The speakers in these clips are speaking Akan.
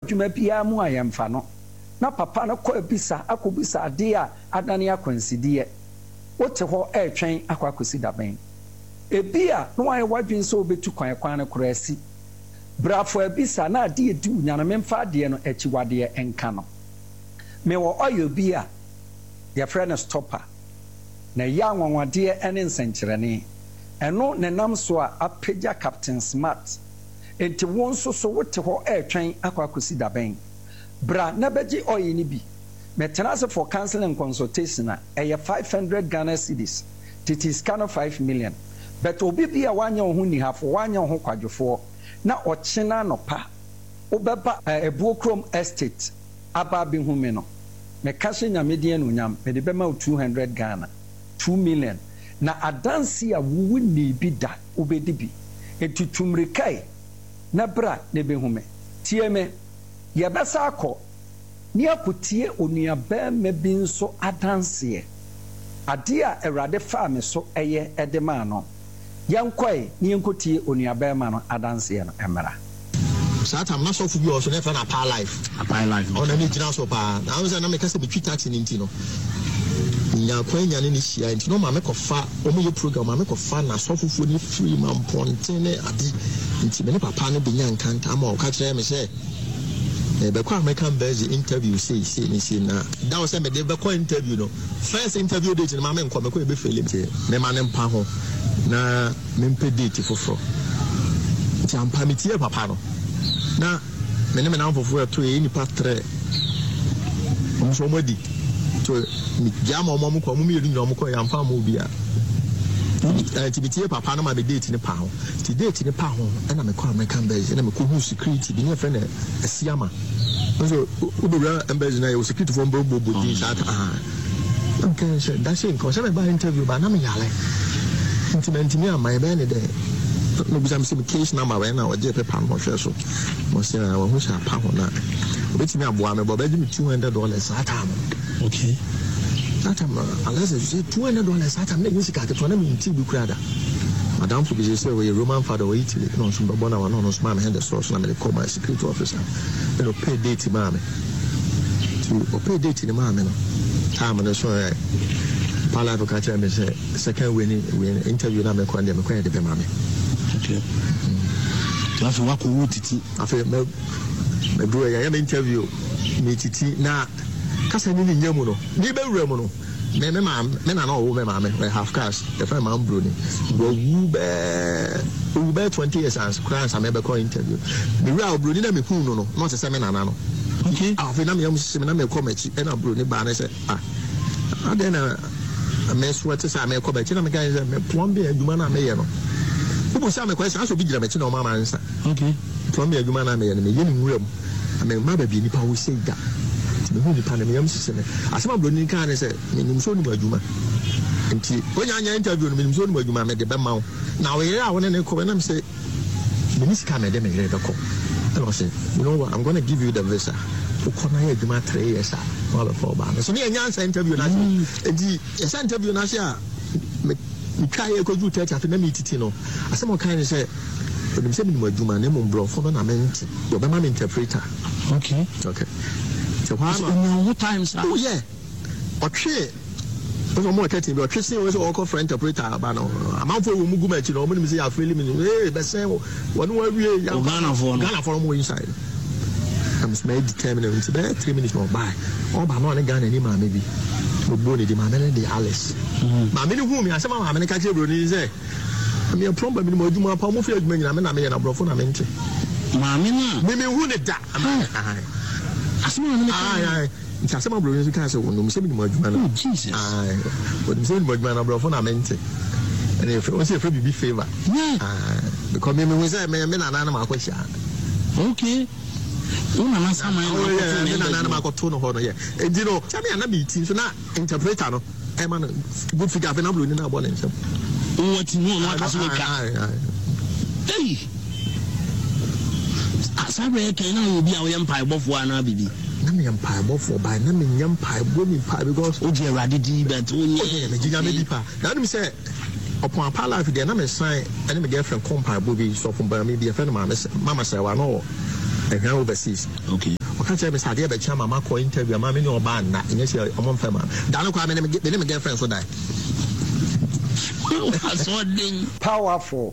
adwuma bia mu ayemfa no na papa no kɔ abisa akobisa ade a adane akwansidie wote ho etwen akwakosi daben ebia no ayɛ wadwen so obetu kwan no korasi brafo abisa na ade edu nyaname mfa ade no akyiwade enka no me wo oyo bia their friend stopper na ya nwanwade ene nsenkyerene eno ne nam so a apagya Captain Smart enti won so wote ho etwen akwakosi daben bra na beji oyi ni bi metena se for counseling consultation na 500 Ghana cedis titis kana 5 million but obi bia wanya ho ni hafo wanya ho kwadwofo na ochina no pa obeba ebuokrom estate aba bi hu me no me kashe nyamedie no nyam me de bema 200 Ghana 2 million na adansi a wuwu ni bi da obedi bi etutumrikai na bra ne be hu me tie me ye besa akọ ni akotie onua ba me bi nso adanse ade a Awurade fa me so eye edema no yankoi ni enkotie onua ba ma no adanse no emra Sata I'm not so for you also never na pa life on any gina so pa na we say na me kase be twi tax ni ntino nya kwanya ni hia ntino ma me kofa o mo ye program ma me kofa na so fufu ni free man pontene ade nti me ne papa no be nya nkanta ma o ka kire me say be kwa American base interview say na that was me dey be kwa interview no first interview date na ma me nko me ko e be fele me ma ne mpa ho na me mpe date foforo nti ampa me tie papa no na me na mfofo to e ni patre so modi to mi jama mo ko mo mi yiri no ko ya mfa mo bia ti bitie papa no ma be date ni pa ho ti date ni pa ho na me ko American base na me ko hu security bi ne friend asiama so ubura embassy na yo security for bobo din sata okay so that's it ko se me ba interview ba na me yale intimate me am my be ne de no bisa me case na ma ba na o je paper no hwe so mo se na wo hu sha pa ho na obetimi aboa me bo ba me $200 sata mo okay sata ma unless you $200 sata me music ake to na me nti bi kurada madam for be say we Roman father we Italy no so bo na wa no so ma me hand the source na me call my security officer and o pay date ma me to o pay date ni ma me no time no so pala for catch me say second we interview na me ko and me ko de be ma me okay afi wa ko wutiti afi me bro ya interview me titi na kasa ni nyamu no ni be wura mu no me na no wo me ma me half cash the friend man bro ni go wu be 20 years as class am be call interview me wura bro ni na me kun no no se me na no okay afi na me yam se me na me call me chi na bro ni ba na say ade na me sweat say me call be chi na me guys me plumber aduma na me ye no ubu say me question so bi gira me chi na o ma answer okay plumber aduma na me ye no me ye ni nwura mu me ma ba bi ni pa wo say da me hu ni pa na me yam sise me asema bro ni kan say me nim so ni aduma nti onya interview no me nim so ni aduma me de be ma wo na we here a wo ne ko na me say me ni sika me de me here be ko and I say you know what I'm going to give you the visa ukona ya aduma 3 years all the for ba so me anya interview na nti yes interview na say me try e ko ju tete afi na me titi no asema kan say nim say me nim aduma na mo bro fo na me nti do be ma me interpreter okay so how times oh yeah okay so mo tete be okay say we so call friend interpreter ba no amanfo wo mugu ma chi no mo nim say ya feel me be say wonu wa wie ya Ghana for mo inside I'm made determined to be 3 minutes more by all ba no Ghana ni ma me bi ogbo ni di ma me de Alice ma me ni hu mi asema ma me ka che bro ni say me a plumber me mo aduma pa mo fi aduma nyina me na me na brofo na me nti ma me na me hu ne da asema me ai nti asema bro ni ka say no me se me mo aduma na Jesus ai wo me se mo aduma na brofo na me nti and if we say for be favor because me say me na na ma kwasha okay una na sama me na ma ko to no ho no ye enti no tell me na be team so na interpreter no e man good figure fe na bro ni na bo ne nsem what no na ka so ka hey asabe ke na obi a wo yem pai bofo ana bibi na me yem pai bofo ba na me yem pai bo mi pai because o je Awurade di bet o nye me giga me di pa na me say upon a life there na me sign and my girlfriend come pai bo bi so from ba me be friend mama say wa no ɛhwɛ overseas. Okay. Ɔka kyerɛ me sɛ adeɛ bɛkyerɛ mama kɔ interview ama me ne ɔbaa nna ɛnyɛ sɛ ɔmo mfɛ ma da no koraa me ne me girlfriend so die. Powerful.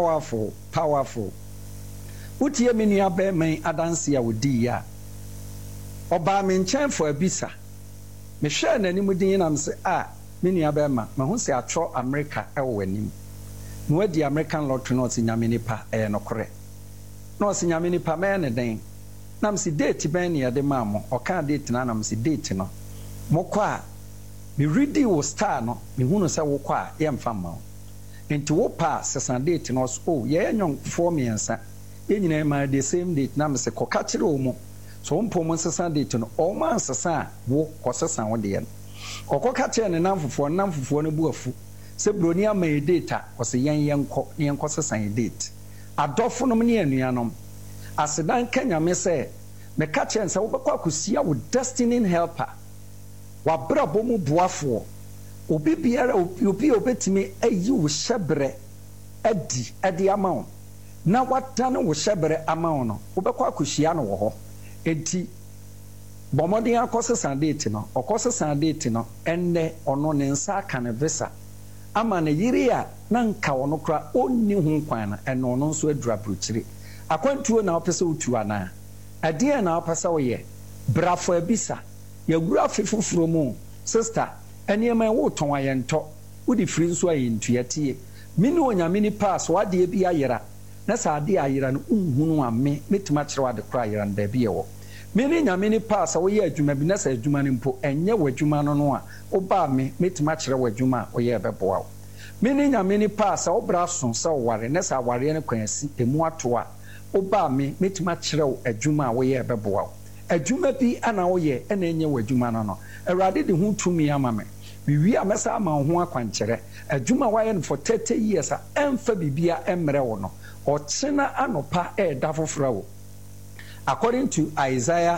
Wotie me nua bɛrima adanse a wodi ya. Ɔbaa me nkyɛn for abisa. Mehwɛ n'anim din na me sɛ me nua bɛrima mahu sɛ atwɔ America ɛwɔ w'anim. Na wadi American lottery na ɔsi nyame nipa ɛyɛ nokorɛ. Na ɔsi nyame nipa mɛyɛ ne den. Na me si date bɛn ne yɛde maa mo. Ɔka date na me si date no. Mokɔ a me ready wo star no me hunu sɛ wokɔ a yɛmfa ma wo. Nti wo pa sesa date no so yɛyɛ nyɔnfoɔ mmiɛnsa. Yɛnyina ma the same date na me sɛ kɔka kyerɛ wo mu. So mpo mo sesa date no ɔma nsesa a wo kɔsesa wo deɛ no. Ɔkɔka kyerɛ ne nam fufuo no bu afu. Sɛ broni ama yɛ date a ɔsɛ yɛnkɔ sesa yɛ date. Adɔfo nom ne anuanom. Asedan kanyame sɛ meka kyerɛ sɛ wobɛkɔ akɔsia wo destiny helper. Wabrabɔ mu boafoɔ. Obi obetumi ayi wo hyɛbrɛ adi ama wo. Na watane wo hyɛbrɛ ama wo no. Wobɛkɔ akɔsia no wɔ hɔ. Enti bɔmmɔden akɔsesa date no. Ɔkɔsesa date no ɛnnɛ ɔno ne nsa aka ne visa. Ama ne yiri a na nka ɔno kora ɔnni ho kwan no ɛno ɔno nso adura burukyire. Akwantuo na wopɛ sɛ wotu anaa. Adeɛ na wopɛ sɛ woyɛ. Brafo abisa. Yɛgura afe foforɔ mu. Sister, ɛnneɛma wotɔn ayɛntɔ. Wode firi nso ayɛntua tie. Mene onyame nipa so adeɛ bi ayera. Na sɛ adeɛ ayera no nhunu a metuma kyerɛ wade kora ayera no baabi yɛwɔ. Mene nyame nipa sɛ woyɛ adwuma bi na sɛ adwuma no mpo ɛnyɛ w'adwuma no a wobaa metuma kyerɛ w'adwuma a woyɛ bɛboa wo. Mene nyame nipa sɛ wobra so sɛ woware na sɛ awareɛ no kwan asi emu ato a wobaa metuma kyerɛ wo adwuma a woyɛ bɛboa wo. Adwuma bi ana woyɛ ɛna ɛnyɛ w'adwuma no. Awurade de ho tumi ama me. Biwi a mɛsa ama wo ho akwankyerɛ. Adwuma wayɛ no for 30 years a ɛmfa bibia ɛmmerɛ wo no. Ɔkyena anopa ɛɛda foforɔ wo. According to Isaiah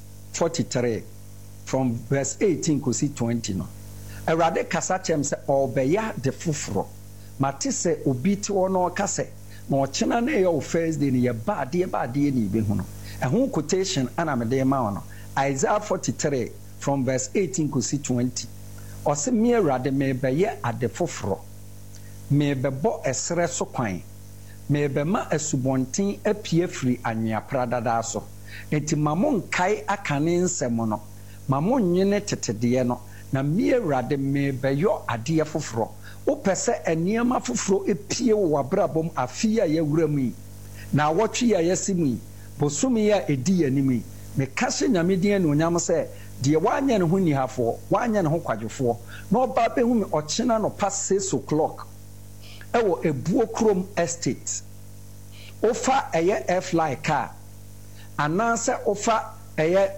43 from verse 18 kosi 20 no. Awurade kasa kyerɛm sɛ ɔbɛyɛ de foforɔ. Mate sɛ obi te hɔ na ɔka sɛ na ɔkyena na ɛyɛ wo first day no yɛ baadeɛ ne ibe hu no. Ɛho quotation ana mede ma wo no. Isaiah 43 from verse 18 kosi 20. Ɔse me Awurade mebɛyɛ ade foforɔ. Mebɛbɔ ɛserɛ so kwan. Mebɛma asubɔnten apie firi anwea pradada so. Enti ma mo nkae aka ne nsɛm no. Ma mo nwene tetedeɛ no. Na me Awurade mebɛyɔ adeɛ foforɔ. Wopɛ sɛ nneɛma foforɔ epie wɔ w'abrabɔm afi a yɛwura mu yi. Na awɔtwe a yɛsi mu yi. Bosome a edi anim yi. Meka hyɛ Nyame din anuonyam sɛ deɛ wanyɛ ne ho nihafoɔ, wanyɛ ne ho kwadwofoɔ. Na ɔba bɛhu me ɔkyena no past 6 o'clock. Ɛwɔ Ebuo Kurom Estate. Ofa ɛyɛ F-Line car. Anaasɛ ofa ɛyɛ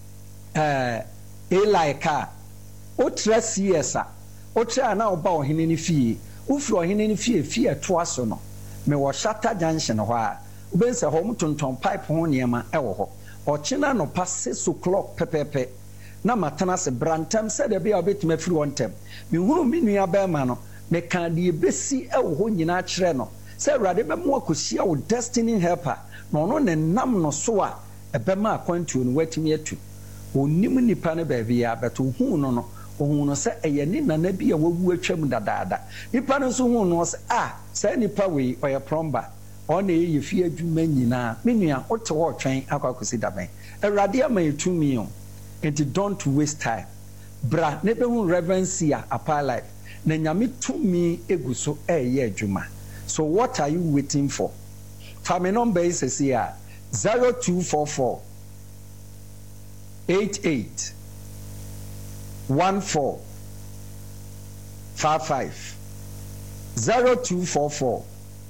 A-Line car. Otra CS a. Otra na ɔba ɔhene ne fie. Ufiri ɔhene ne fie ɛtoa so no. Me wɔ Shatter Junction hɔ a. Wobɛnsɛ hɔ mo tontɔn pipe ho nneɛma ɛwɔ hɔ. Ɔkyena no past 6 o'clock pɛpɛpɛ. Na matana se brantam sɛ de bia obetuma firi wɔn ntɛm. Me hunu me nua bɛrima no. Me kan de besi ɛwɔ hɔ nyinaa kyerɛ no. Sɛ Awurade bɛmo akɔhyia wo destiny helper. Na ɔno ne nam no so a ɛbɛma akwantuo no watumi atu. Onim nipa ne baabi ya bɛto hu no. Ohun no sɛ ɛyɛ ne nana bi a wawu atwam dadaada. Nipa no so hu no sɛ sɛ nipa wei ɔyɛ plumber. Ɔna ɛyɛ fie adwuma nyinaa. Me nua wote hɔ twɛn akɔsi daban. Awurade ama yɛtumi o. And don't waste time. Bra, nebe hu reverency a Apart Life. Na nyame tumi egu so ɛyɛ adwuma. So what are you waiting for? Family number is here 0244 88 14 55 0244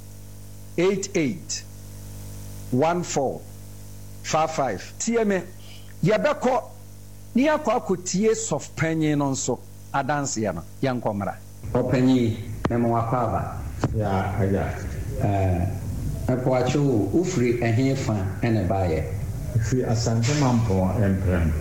88 14 55. TMA yabeko ni akọ akotie soft penny no nso adanse ya no yankomra openyi memo akwa ya aya apoacho ufri ehefa ene baye fi asante mampo emprem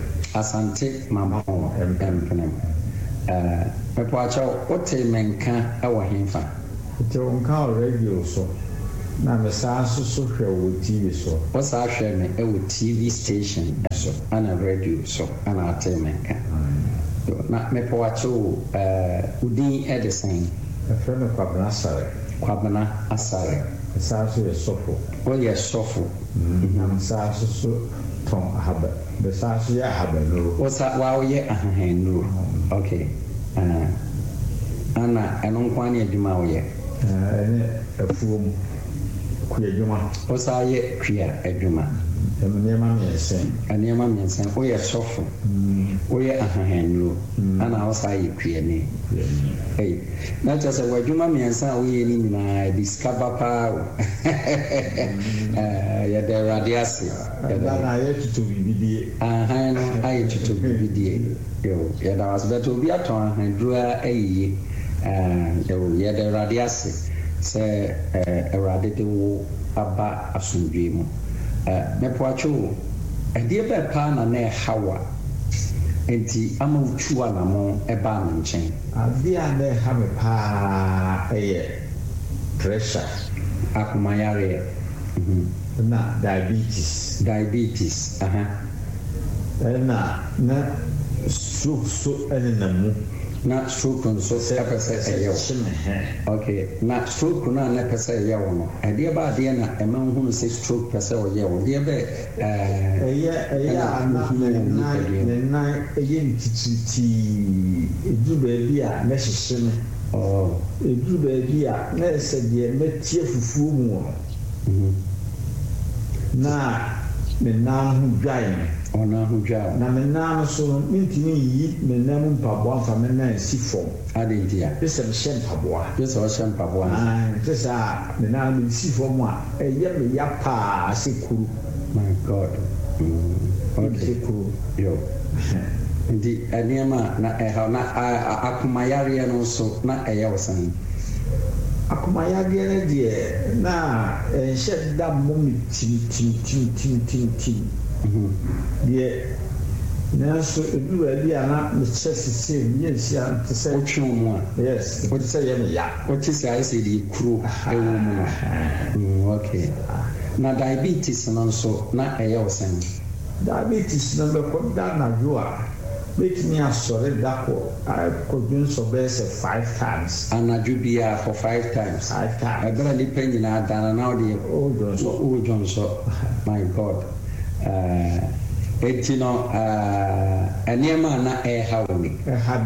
apoacho ote menka awo hefa to nka radio so na me saa so hwɛ wɔ TV so Wasa hwɛ me ɛwɔ TV station so ana radio so ana atemenka na mepɛ wakyɛw udin ɛde sɛn ɛfrɛ no Kwabena Asare saa so yɛ sɔfo ɔyɛ sɔfo na saa so tɔn ahaba bɛ saa so yɛ ahabanuro wasa wɔyɛ ahahanuro okay ana ɛno nkwa ne adwuma wɔyɛ ɛne afuom kuya adwuma wasa yɛ kuya adwuma nneɛma mmiɛnsa woyɛ sɔfo woyɛ ahahanuro ana wasa yɛ kuya ne na kyerɛ sɛ w'adwuma mmiɛnsa a woyɛ ne nyinaa discover paa yɛda Awurade ase ayɛ tutu bibidie ahan no ayɛ tutu bibidie yɛda wase bɛtɛ obi atɔn ahanduro a ayie yɛda Awurade ase sɛ Awurade de wo aba asomdwee mu mɛpoatwo ɛdeɛ bɛɛ paa na ɛhaw a enti ama wotu anamo ɛbaa me nkyɛn adeɛ a na ɛha me paa ɛyɛ pressure akomayareɛ na diabetes ɛna na stroke so ɛne na mu na stroke nso ɛpɛ sɛ ɛyɛ wo okay na stroke no a na ɛpɛ sɛ ɛyɛ wo no ɛdeɛ ba adeɛ na ɛma nhunu sɛ stroke pɛ sɛ ɔyɛ wo deɛ bɛ ɛyɛ ana ne nan ɛyɛ ntitiritii ɛduru baabi a mɛhyehye no ɛduru baabi a na ɛsɛ deɛ mɛtie fufuo mu wɔ na me nan ho dwae no na me nan so no mentimi yi me nan mu mpaboa mfa me nan si fam adentia pese me hyɛ mpaboa pese a me nan me si fam a ɛyɛ me ya paa sɛ kuru my god okay kuru yo ndi nneɛma na ɛha na akomayareɛ no nso na ɛyɛ wo san akomayareɛ no deɛ na ɛnhyɛ da mmɔ me tim deɛ nanso edu baabi a na mekyɛ sisi yɛ nsia te sɛ wotwe mu a yes wote sɛ yɛ me ya wote sɛ ayɛ sɛ deɛ kuro ɛwɔ mu no okay na diabetes no nso na ɛyɛ wo sɛn diabetes no bɛkɔ da anadwo a mɛtumi asɔre da kɔdwo nsɔ bɛyɛ sɛ 5 times anadwo biara for 5 times ɛberɛ nipa nyinaa dana na wode wodwo nsɔ my god eti no nneɛma a na ɛha wo ni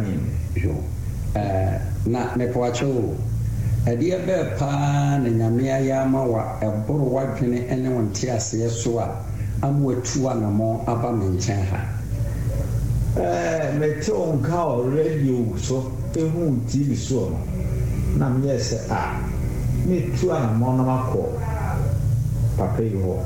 na mepɔwakyɛ wo ɛdeɛ bɛɛ paa na Nyame ayɛ ama wa ɛboro w'adwene ne wo nte aseɛ so a ama watu anamɔ aba me nkyɛn ha mete wo nka wɔ radio so ɛhu TV so no na meyɛ sɛ metu anamɔ no makɔ papa yi hɔ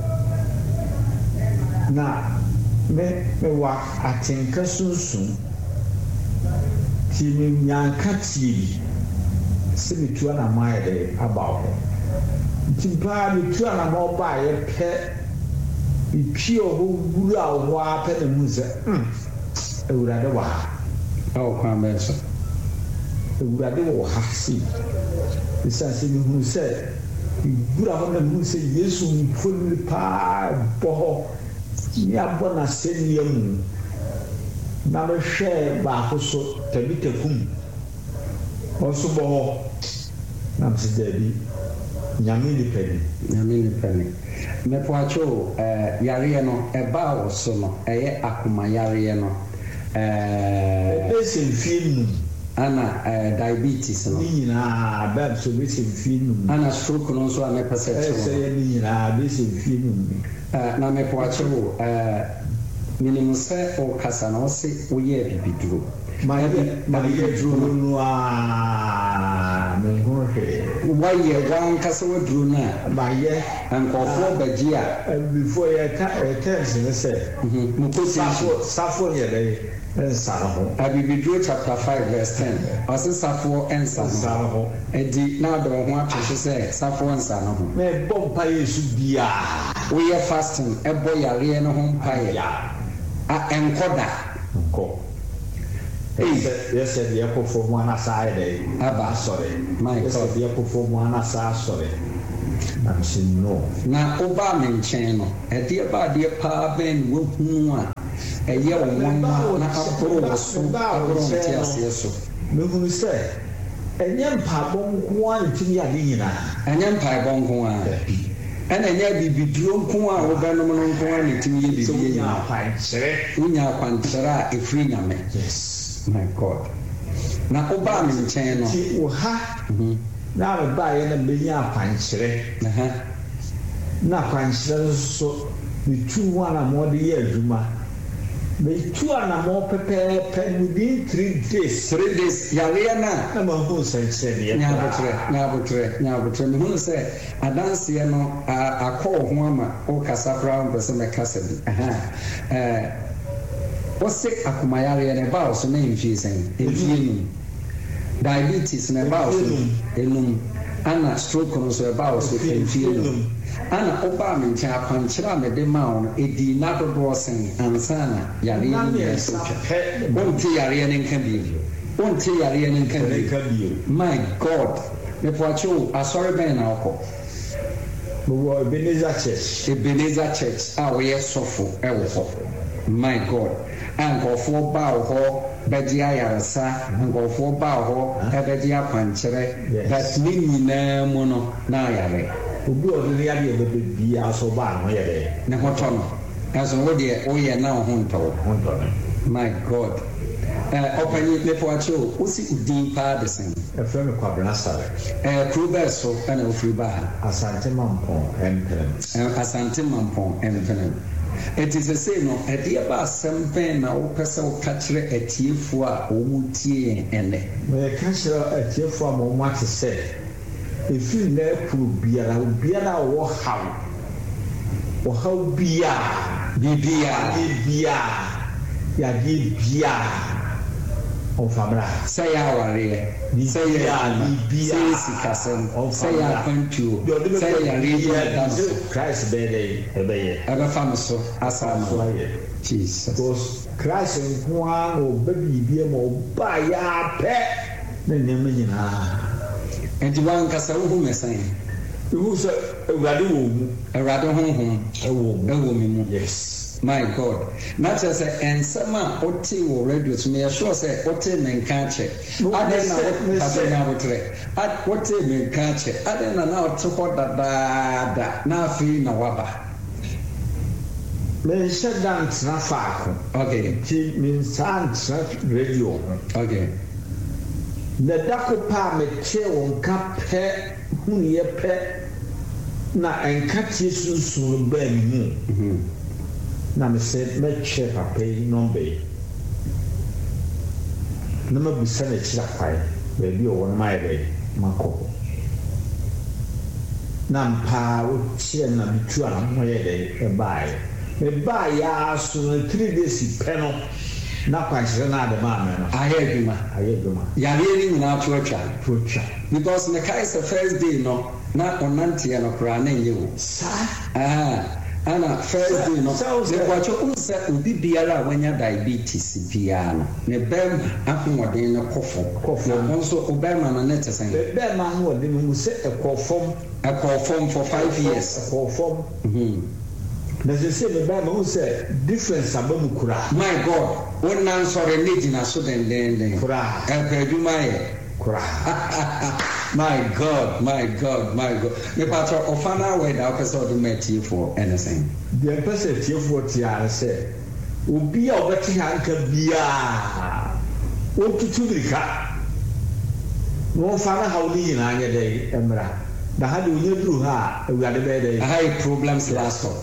na mewɔ atenka sunsun ti me nyanka tie bi sɛ metu anamɔ ayɛ dɛ aba hɔ nti paa metu anamɔ ba a yɛpɛ mepie hɔ wuru a hɔ a pɛ ne mu sɛ Awurade wɔ ha ɛwɔ kwan bɛn so Awurade wɔ ha si ɛsiane sɛ mehunu sɛ wura hɔ na mehunu sɛ Yesu mfoni paa bɔ hɔ ne abɔ n'asɛnnua mu na mehwɛ baako so tabitakum ɔso bɔ hɔ na msɛ daabi Nyame nipa ni mɛpoakyo yareɛ no ɛbaa wɔ so no ɛyɛ akomayareɛ no ɛbɛsɛ mfie num ana diabetes no ne nyinaa bɛb so bɛsɛ mfie num ana stroke no nso a mɛpɛ sɛ ɛsɛ yɛ ne nyinaa bɛsɛ mfie num na mɛpoakyo menim sɛ ɔkasa na ɔse woyɛ bibiduro mayɛ duro no a menho hwee wayɛ wankasa waduro no a mayɛ nkɔfoɔ bagye a before yɛtɛns ne sɛ safo yɛ dɛ ɛnsare ho abibiduro chapter 5 verse 10 ɔse safoɔ ɛnsare ho ɛdi na ɔde wo ho ato so sɛ safoɔ nsare ho na ɛbɔ mpayɛ so biaa woyɛ fasting ɛbɔ yareɛ no ho mpayɛ ɛnkɔda nkɔ yɛsɛ deɛ kɔfɔ mu anasa ayɛ dɛ aba asɔre yɛsɛ deɛ kɔfɔ mu anasa asɔre I'm saying no. Na oba me nkyɛn no ɛdeɛ ba adeɛ paa bɛn wo hunu a ɛyɛ wo nwanwa na aboro wo so aboro wo te aseɛ so me hunu sɛ ɛnyɛ mpaabɔ nko a ntumi ade nyinaa ɛnyɛ mpaabɔ nko a ɛna ɛnyɛ bibiduro nko a wobɛnom no nko a ne tumi yɛ bibie nyinaa wonya akwankyerɛ a ɛfiri nyame yes my god na oba me nkyɛn no wo ha na abaayɛ na mbɛnya akwankyerɛ na akwankyerɛ nso metu ho anammɔ de yɛ adwuma metu anammɔ pɛpɛɛpɛ within 3 days 3 days yareɛ no na mahu nsɛnkyerɛnneɛ nyaabotrɛ mehunu sɛ adanseɛ no akɔ wo ho ama wokasa koraa mpɛ sɛ mɛkasa bi wose akomayareɛ no ɛbaa wo so na ɛmfie sɛn ɛmfie num diabetes na ɛbaa wo so ɛnum ana stroke no so ɛbaa wo so ɛmfie num ana ɔbaa me nkyɛn akwankyerɛ a mede ma wo no ɛdii na dodoɔ sɛn ansa na yareɛ no nyɛ so twa wonte yareɛ no nka bio my god mepoakye wo asɔre bɛn na wokɔ wɔ Ebenezer Church a woyɛ sɔfo ɛwɔ hɔ my god a nkɔɔfoɔ baa wo hɔ bɛgye ayaresa nkɔɔfoɔ baa wo hɔ ɛbɛgye akwankyerɛ but ne nyinaa mu no na ayare obi ɔde ne yadeɛ bɛbɛ biara so baa no yɛ dɛ ne ho tɔ no ɛnso wodeɛ woyɛ na wo ho ntɔ my god ɔpanyi mepoakye o wosi din paa de sɛn ɛfrɛ me Kwabena Sare kuro bɛɛ so ɛna wofiri baa ha Asante Mampɔn ɛmpɛnɛm ɛti sɛ sei no ɛdeɛ ba asɛm bɛn na wopɛ sɛ woka kyerɛ atiefoɔ a wɔmu tie yɛn ɛnɛ mɛka kyerɛ atiefoɔ a wɔmu ate sɛ ɛfiri nnɛ kuro biara a ɔwɔ ɔhaw biara yadeɛ biara ɔmfamra sɛ yɛ awareɛ sɛ yɛ sikasɛm sɛ yɛ akwantuo sɛ yɛ yareɛ bi ɛda no so Christ ɛbɛfa no so asa no Jesus because Christ nko a na ɔba biribia ma ɔba yɛ apɛ na nneɛma nyinaa ɛnti wankasa wohu me sɛn ɛhu sɛ Awurade honhom ɛwɔ me mu yes my god na kyerɛ sɛ ɛnsɛm a wote wɔ radio so meyɛ sure sɛ wote me nka kyɛ adɛn na wote me nka kyɛ adɛn na wote hɔ dadaada na afei na waba menhyɛ da ntena faako nti mensaa ntena radio ho na da ko pa a mekyɛ wɔ nka pɛ huneɛ pɛ na ɛnka tie sunsun baa me mu na me sɛ mɛtwɛ papa yi nɔmba yi na mabusa n'akyiri akwae baabi a ɔwɔ no mayɛ dɛ makɔ na mpaa wokyerɛ na metu a ho yɛ dɛ mebaeɛ a so no 3 days pɛ no na kwankyerɛ no ade maa me no ayɛ adwuma yareɛ no nyinaa to atwa because mekae sɛ first day no na ɔnanteɛ no koraa na ɛnyɛ wo ana first day no mekwakyɛ wo sɛ obi biara a wanya diabetes biara no ne bɛrima ahoɔden no kɔ fam na nso wo bɛrima no ne te sɛn bɛrima ahoɔden no mu sɛ ɛkɔɔ fam for 5 years ɛkɔɔ fam na sɛ me bɛrima wo sɛ difference aba mu koraa my god wo nan sɔre ne gyina so dendenden koraa ɛpɛ adwuma yɛ my god mepatɔ ɔfa no awɛ da wopɛ sɛ ɔde ma atiefoɔ ɛne sɛn deɛ mpɛ sɛ atiefoɔ te are sɛ obi a ɔbɛte ha nka biaa wɔtutu mirika na wɔmfa no haw no nyinaa nyɛ dɛ mmra na ha de ɔnya duru ha a awurade bɛyɛ dɛ aha yɛ problems last off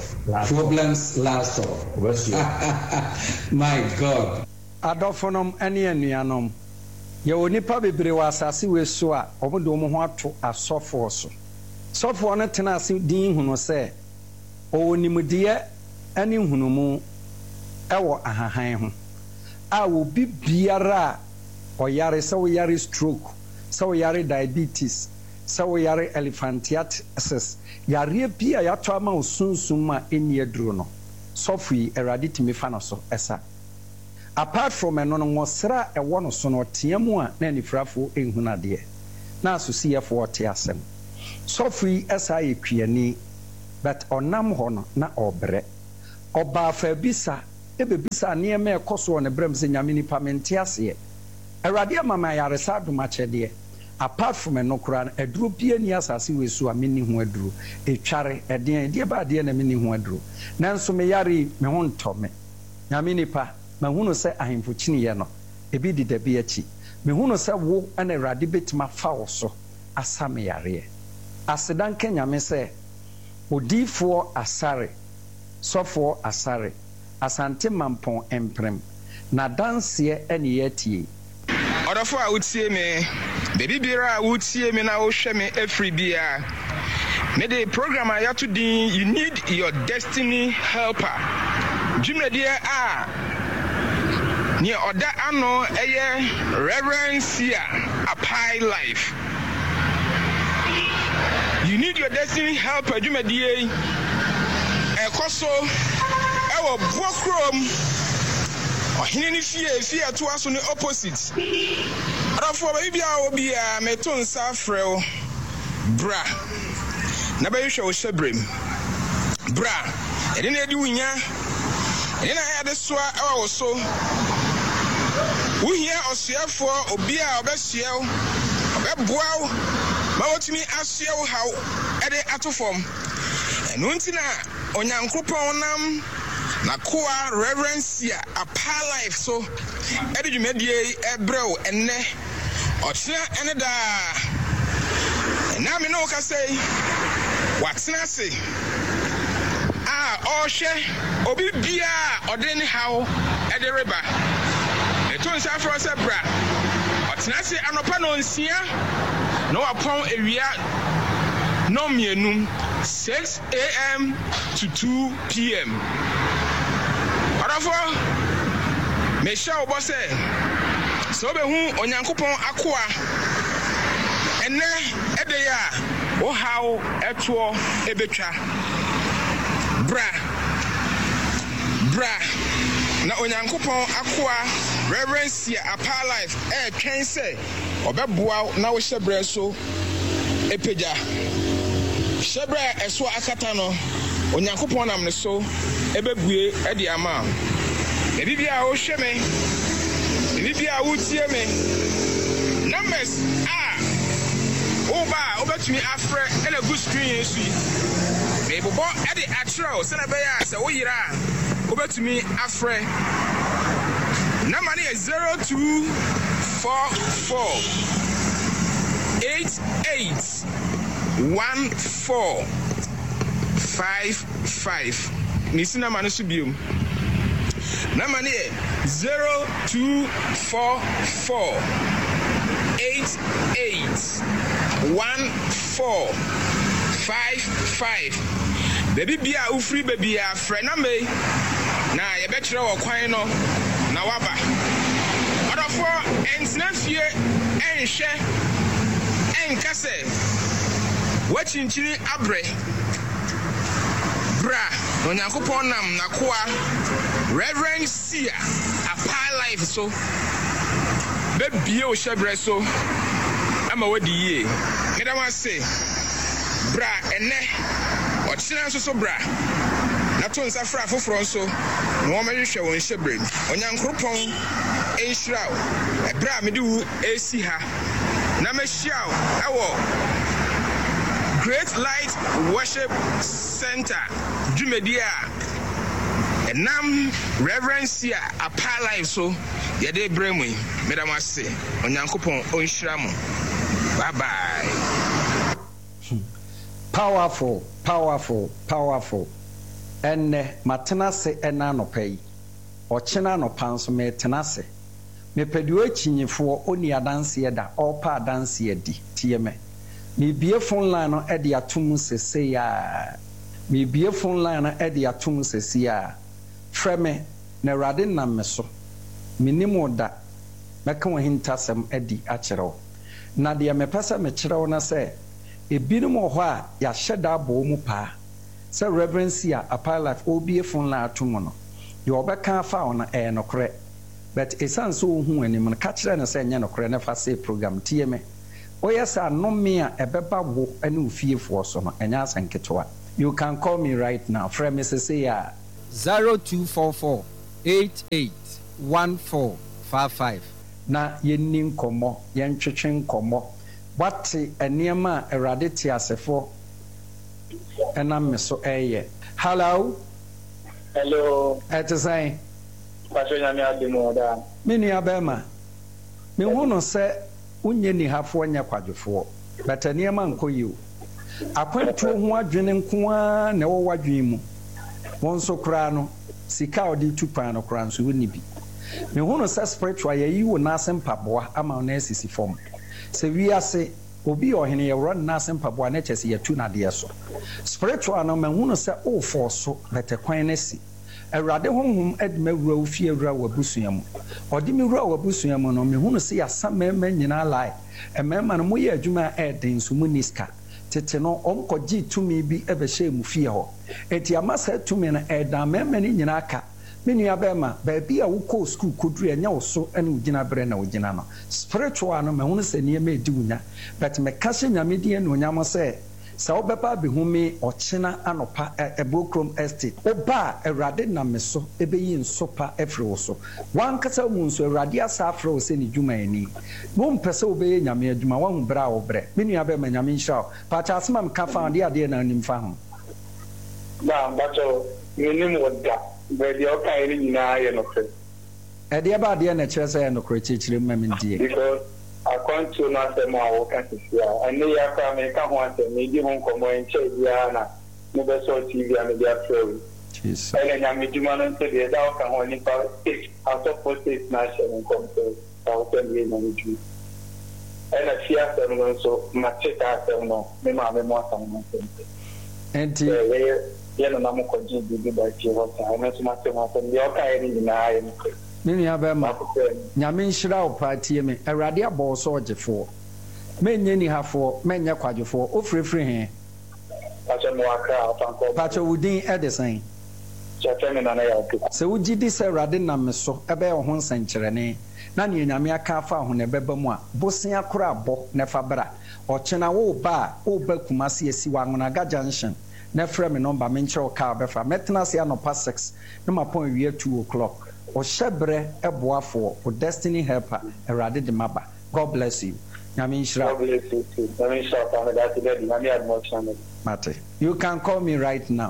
my god adɔfonom ɛne anuanom yɛwɔ nipa bebree wɔ asase wei so a wɔn de wɔn ho ato asɔfoɔ so sɔfoɔ no tena ase din hunu sɛ ɔwɔ nimdeɛ ne nhunumu ɛwɔ ahahan ho a obi biara a ɔyare sɛ ɔyare stroke sɛ ɔyare diabetes sɛ ɔyare elephantiasis yareɛ bi a yɛato ama wo sunsum a ɛnni aduro no sɔfo yi Awurade tumi fa no so ɛsa apart from ɛno no wɔsra ɛwɔ no so no ɔteɛ mu a na anifrafoɔ ɛnhunu adeɛ na asosiyɛfoɔ ɔte asɛm sɔfo esa ye kwiani but ɔnam hɔ no na ɔbrɛ ɔba afa bisa ebebisa nneɛma ɛkɔso ne brɛm sɛ nyame nipa mente aseɛ awurade ama ma yaresa adomakyɛdeɛ apart from enokora aduro pie ni asase wesu a menni ho aduro etware ɛdeɛ deɛ ba deɛ na menni ho aduro nanso me yare me ho ntɔme nyame nipa mahunu sɛ ahemfo kyiniyɛ no ebi di da bi akyi mehunu sɛ wo ana awurade betima fa wo so asa me yare asedan ka nyame sɛ odifoɔ asare sɔfoɔ asare asante mampɔn emprem na danseɛ ɛne yɛtie Odafo a utie me baby bira a utie me na wo hwɛ me every bia me the program a yato din you need your destiny helper jumredie a ni oda ano eye Reverend Sia Apai Life. You need your destiny helper jumredie ekoso ewo bokrom Ohini ni fie to aso ni opposite. Adafo baby a obi a meto nsa frɛw bra. Na ba yehwɛ wo hyebrem. Bra. Ede na edi wunya. Ede na ya de soa ewa wo so. Wuhia osuafo obi a obesua wo. Obeboa wo. Ma wotumi asua wo haw ede atofom. Enu ntina onyankopɔn nam na koa Reverend Sia Apai Life so edi dwumadie ebrew enne ɔkyena ene da na me no ka say watena se ɔhwɛ obi bia ɔde ne haw ede reba eto nsa afro se bra ɔtena se anopa no nsia na wapɔn ewia no mienum 6 a.m. to 2 p.m. Adafo me sha obo se so be hu onyankopon akoa ene ede ya wo hawo eto ebetwa bra na onyankopon akoa Reverend Sia Apai Life twen se obeboa na wo hyebre so epeja hyebre eso akata no onyankopon nam ne so ebebue edi ama ebibia wo hwe me ebibia wo tie me numbers oba obetumi afre ena good screen yesu me bobo edi atro se na be ya se wo yira obetumi afre number is 0244 881455 Nisi na manu subium. Na mani 0244 881455. Baby bia ufri baby a friend na me na ye betre wo kwan no na waba. Odofo entina fie enhwe enkase wachinchiri abre bra onyankopon nam na koa Reverend Sia Apai Life so be bie o hyebre so ama wadi ye ngeda ma se bra ene o kyena so bra na to nsa fra foforo so no ma hwehwe won hyebre onyankopon enhyira bra me de wu esi ha na ma hyiaw ewo Great Light Worship Center Jumedia Enam Reverend Sia Apai Life so yede bremu medam ase onyankopon onhyira mo bye bye. Powerful enne matenase ena nopai ochena no panso me tenase me pedu achinyefo oni adanse da opa adanse di tieme me bie phone line no e de atum sese ya me bie phone line no e de atum sese ya freme na rade na me so minimo da meka wo hintasem e di akyerɛw na de me pesa me kyerɛw na se ebinom ho a ya hyeda abo mu pa se Reverend Sia Apai Life obie phone line atum no de obeka fa ona e no kore but esan so hu anim no ka kyerɛ na se nye no kore na fa se program tieme Oya sa no me a ebeba wo ene ofiefoɔ so no enya asenketewa. You can call me right now. Frame Mrs. 0244 881455. Na yenni nkomo, yentwetwe nkomo. Wate enema Awurade te asefo ena me so eye. Hello. Hello. Etesai. Pastor Nyame adimo da. Me nua bema. Me hu no se unye ni hafo nya kwadwefo. But enema nkoyi o. Akwantu ho adwene nko a na wo wadwen mu. Won so kra no sika odi tupan no kra nso woni bi. Me hu no se spiritual ye yi wo na asempaboa ama na asisi form. Se wiase obi ohene ye wro na asempaboa na chese ye tu na de so. Spiritual no me hu no se o forso bete kwan na si. Awurade honhom edma wura ofie wura wabusuam. Odi mi wura wabusuam no me hu no se ya samema nyina lai. Emema no moye adwuma eden so muniska. Tete no omkoji tumi bi ebehye mu fie ho. Eti amasa tumi na eda mema ni nyina aka. Menu abema baabi a wukọ school kodru enya wo so ene ugina bre na ugina no. Spiritual no me hu no se ne ma edi wunya. But me ka hye nyame die no nyamo se sa obepa behumi ochina anopa Ebokrom estate oba Awurade na me so ebeyi nsopa efre wo so wan kasa mu nso Awurade asa afre wo se ni dwuma ani wo mpese obeye nyame adwuma wa hu bra wo bre menu abema nyame nhira pa cha asema me ka fa ade na anim fa ho ba bacho menim woda be de o kai ni nyina ye no kre ade ba ade na kire se no kre chichire mmam ndie because akwantu na asem a wo ka sisia ane ya ka me ka ho asem me di ho nkomo enche bia na me be so TV a me dia throw Jesus ene nya me djuma no nte de da ka ho ni pa out of post na she nkomo so o ten ye na nju ene fia asem no so ma cheka asem no me ma me mo asem no enti ye no na mo ko ji bi ba chi ho ta ene so ma se ma asem de o ka ye ni na ye no Mini abema nyame nhira wo patie me Awurade abɔ so ogefo menye ni hafo menye kwadwefo ofrefre he pacho mo aka atanko pacho wudin edesan chafemi na ya otu se wugidi se Awurade na me so ebe ho nsankyerene na ne nyame aka afa ho ne beba mu a bosen akora abɔ ne fa bra ochena wo ba Kumasi esi wa Ngonaga junction na frɛ me number me nkyerɛ ka befa metena se anopa 6 na mapon wie 2 o'clock Oshebre eboafo o destiny helper Awurade de maba. God bless you. Nyame nhira. God bless you too. Nyame nhira pa me that dey nyame admonition. Mate. You can call me right now.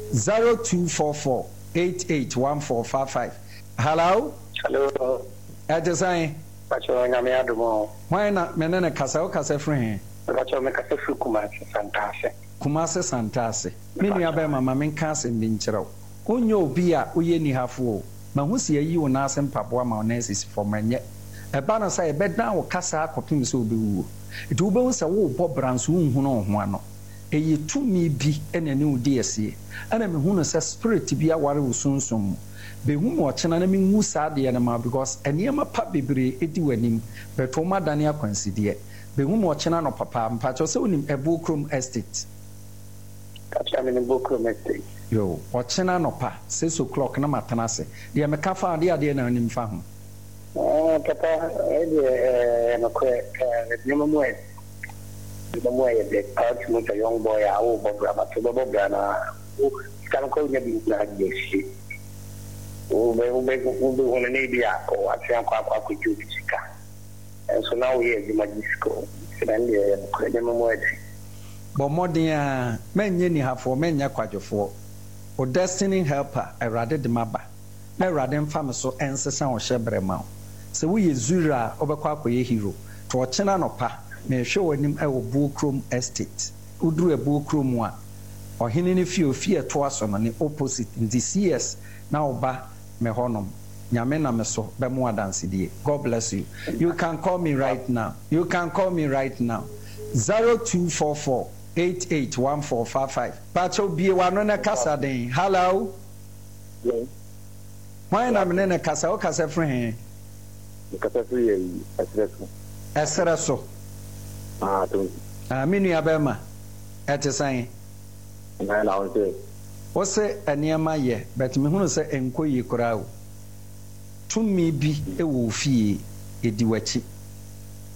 0244 881455. Hello? Hello. Edesan. Pacho nyame adomo. Why na menene kasa o kasa frɛ he? Pacho me kasa fru Kumasi Santase. Kumasi Santase. Me nua ba mama men ka asɛm bi nkyerɛw. Onyo obi a oye ni hafo. Mahusi ayi wo na asem paboa ma ona esisi fomanye eba no sai beda wo kasa akopim se obewu it wo bewu se wo bo branso hunhu no ho ano eyi tumi bi ene ne udi ese ana me hunu se spirit bi aware wo sunsum be hu mo chena na me hu sa de na ma because eniema pa bebre edi wanim beto ma dane akwanside be hu mo chena no papa mpacho se wonim Ebokrom estate kacha me Ebokrom estate yo ochena no pa 6 o'clock na matana se de me ka fa de na anim fa ho papa no ko nyamamu e de part mo ta young boy a wo bobra ba to bobra na o kan ko nya bi na de shi o be wona ne bi akọ ati akwa ku ju sika so now we are the magico then the nyamamu e bo modern a menye ni hafo menye kwadwefo o destiny helper Awurade de maba na Awurade mfa me so ensesa wo hyebre ma wo se wo yezura obekwa akoye hero to ochena no pa na ehwe wanim e wo Ebokrom estate uduru Ebokrom a ohene ne fie to aso no ne opposite in this years na oba me honom nyame na me so be mo adanse die. God bless you. You can call me right now. 0244 881455. Pacho bie wano na kasa den. Hello. Yes. Why na me na kasa o kasa frɛ he? Kasa frɛ yi Esreso. Esreso. To. Minu abema. Etesan. Na la o se. O se aniema ye, but me hunu se enkoyi kora o. Tumi bi e wo fie edi wachi.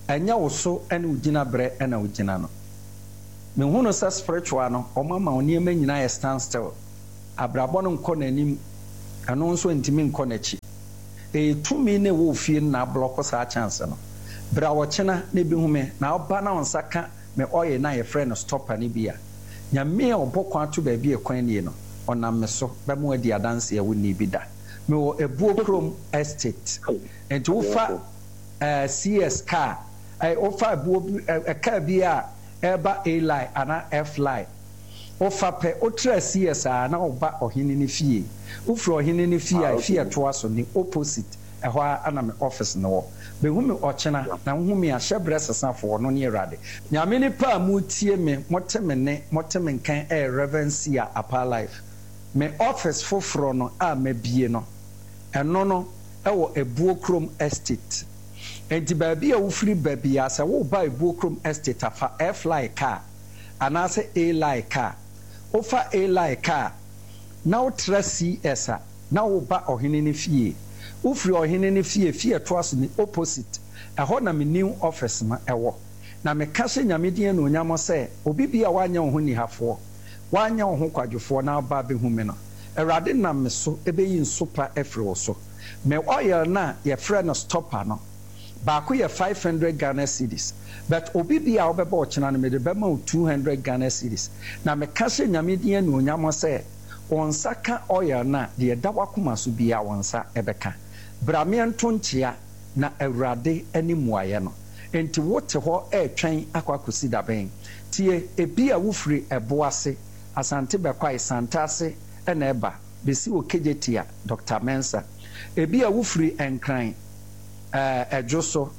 enya wo so ene ugina bre ena ugina no me hunu sa spiritual no omama oniema nyina ye stand still abrabo no nko nanim ano nso ntimi nko nachi tumi ne wo fie na block sa chance no bra wo chena ne bi hume na oba na onsaka me oye na ye friend stopper ne bia nyame obokwa to ba bi ekwan ne no onam me so ba mu adi adanse ya woni bi da me wo Ebuokrom estate enti wo fa CS car ofa car bi a eba A line ana F line ofa pe otra CS na oba ohini ne fie ufro ohini ne fie a fie to aso ni opposite ehwa ana me office no be hu me ochena na hu me ahye bresesafo no ne erade nyame ni pa mu tie me moteme nkan reverence a apa life me office foforo no a mabie no eno no ewo Ebuokrom estate enti baabi a wo free baabi a se wo ba Ebuokrom estate afa F line car anase A line car ofa A line car na wo tra CS a na wo ba ohene ne fie wo free ohene ne fie to aso ni opposite eho na me new office ma ewo na me ka hye nyame die no nyamo se obi bia wanya wo ho ni hafo wanya wo ho kwadwofo na ba be hu me no erade na me so ebeyi nsopa efre wo so me oil na ye friend no stopper no ba ko ye 500 Ghana cedis but obi bia obeba ochena no me de bema 200 Ghana cedis na me ka hye nyame die no nyamo se onsaka oil na de dawa kuma so bia wonsa ebeka bramiento nchia na awurade animuaye no enti wote ho etwen akwakosi daben tie ebi a wofiri eboase asante bekwai santase ena eba besi okejetia Dr. Mensa ebi a wofiri enkran ejoso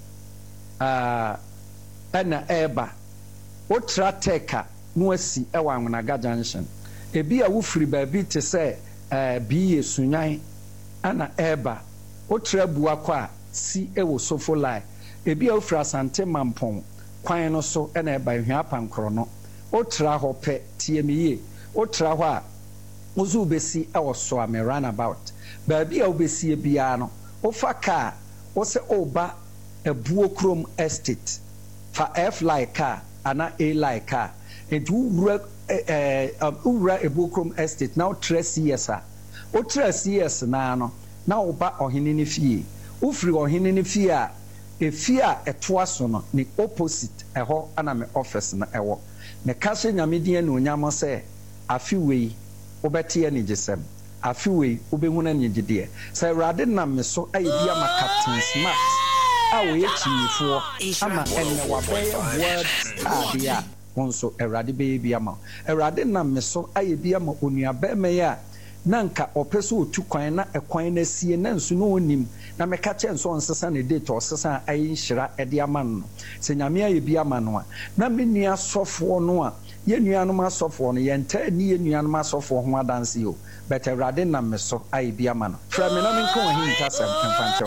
ena eba otra teka no asi ewa Anwonaga junction ebi a wofiri baabi te se biye sunyan ana eba otra bua kwa si ewo sofo lai ebi a wofiri asante mampon kwan no so ena eba hwia pankoro no otra ho pe tiemiye otra ho a ozu besi ewo so am runabout baabi a obesi bia no ofa car o se oba Ebuokrom estate fa F like car ana A like car and ura Ebuokrom estate now 3 CS o 3 CS na no na oba ohene ne fie ufiri ohene ne fie a efie a etoaso no ni opposite eho ana me office na ewo me ka hye nyame die na onyamo se afiwei obete ne gisem afiwei obehuna ne gide se awurade na me so aye bia ma Captain Smart awe chimifo ama enne wabeye word adia wonso awurade be bia ma awurade na me so aye bia ma onuaba me ya nanka opeso otu kwan na ekwan na sie na nso no onim na meka che nso onsesa ne date osesa ayi nhira ede ama no se nyame aye bia ma no na menni asofo no a ye nuanom asofo no ye nta ni ye nuanom asofo ho adanse o but awurade na me so aye bia ma no fra me na menka wa hinta sam mfancho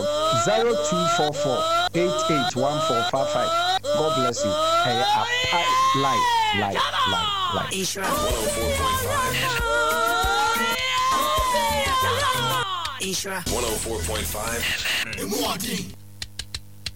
0244881455 God bless you hey life Isra 104.5 FM